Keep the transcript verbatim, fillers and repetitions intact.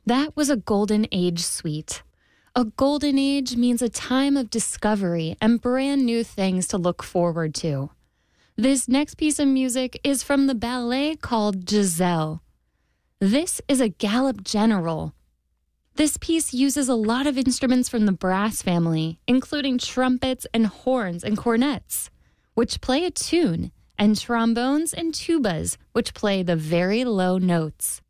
That was a golden age suite. A golden age means a time of discovery and brand new things to look forward to. This next piece of music is from the ballet called Giselle. This is a Galop General. This piece uses a lot of instruments from the brass family, including trumpets and horns and cornets, which play a tune, and trombones and tubas, which play the very low notes.